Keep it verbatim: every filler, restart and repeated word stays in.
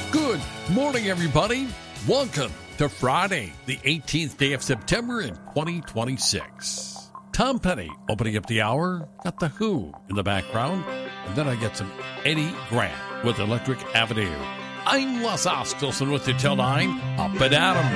Good morning, everybody. Welcome to Friday, the eighteenth day of September in twenty twenty-six. Tom Petty opening up the hour, got The Who in the background, and then I get some Eddie Grant with Electric Avenue. I'm Les Oskelson with you till nine, up and at 'em.